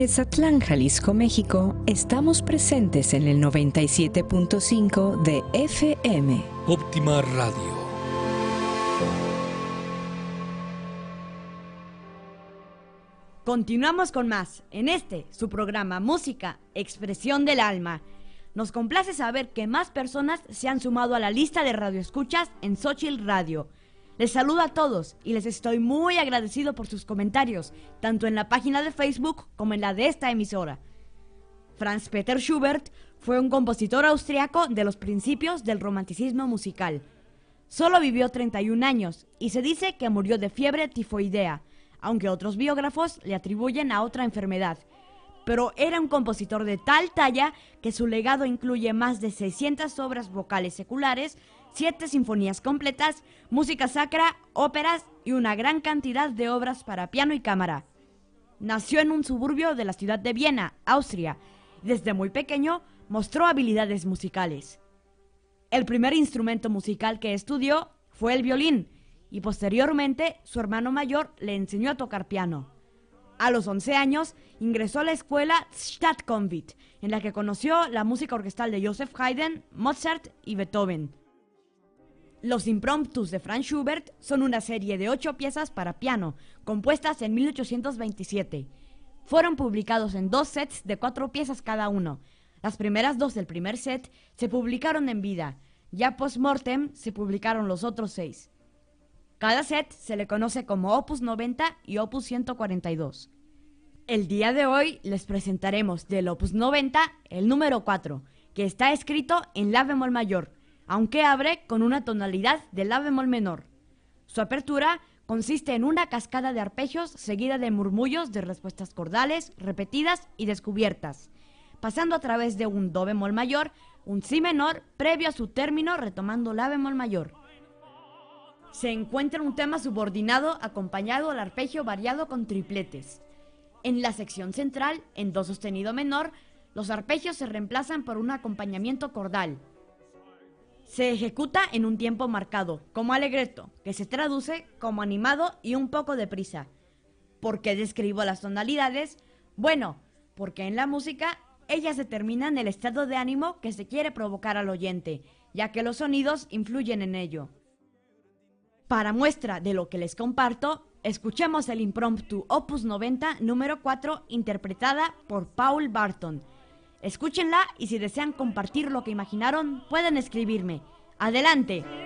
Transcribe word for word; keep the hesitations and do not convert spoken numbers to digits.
Ezatlán, Jalisco, México, estamos presentes en el noventa y siete punto cinco de F M. Óptima Radio. Continuamos con más, en este, su programa Música, Expresión del Alma. Nos complace saber que más personas se han sumado a la lista de radioescuchas en Xochitl Radio. Les saludo a todos y les estoy muy agradecido por sus comentarios, tanto en la página de Facebook como en la de esta emisora. Franz Peter Schubert fue un compositor austriaco de los principios del romanticismo musical. Solo vivió treinta y un años y se dice que murió de fiebre tifoidea, aunque otros biógrafos le atribuyen a otra enfermedad. Pero era un compositor de tal talla que su legado incluye más de seiscientas obras vocales seculares, siete sinfonías completas, música sacra, óperas y una gran cantidad de obras para piano y cámara. Nació en un suburbio de la ciudad de Viena, Austria, y desde muy pequeño mostró habilidades musicales. El primer instrumento musical que estudió fue el violín, y posteriormente su hermano mayor le enseñó a tocar piano. A los once años ingresó a la escuela Stadtkonvent, en la que conoció la música orquestal de Joseph Haydn, Mozart y Beethoven. Los Impromptus de Franz Schubert son una serie de ocho piezas para piano, compuestas en mil ochocientos veintisiete. Fueron publicados en dos sets de cuatro piezas cada uno. Las primeras dos del primer set se publicaron en vida. Ya post-mortem se publicaron los otros seis. Cada set se le conoce como Opus noventa y Opus ciento cuarenta y dos. El día de hoy les presentaremos del Opus noventa el número cuatro, que está escrito en La bemol mayor, aunque abre con una tonalidad de La bemol menor. Su apertura consiste en una cascada de arpegios seguida de murmullos de respuestas cordales, repetidas y descubiertas, pasando a través de un Do bemol mayor, un Si menor, previo a su término retomando La bemol mayor. Se encuentra un tema subordinado acompañado al arpegio variado con tripletes. En la sección central, en Do sostenido menor, los arpegios se reemplazan por un acompañamiento cordal. Se ejecuta en un tiempo marcado, como allegretto, que se traduce como animado y un poco deprisa. ¿Por qué describo las tonalidades? Bueno, porque en la música ellas determinan el estado de ánimo que se quiere provocar al oyente, ya que los sonidos influyen en ello. Para muestra de lo que les comparto, escuchemos el Impromptu Opus noventa número cuatro interpretada por Paul Barton. Escúchenla y si desean compartir lo que imaginaron, pueden escribirme. ¡Adelante!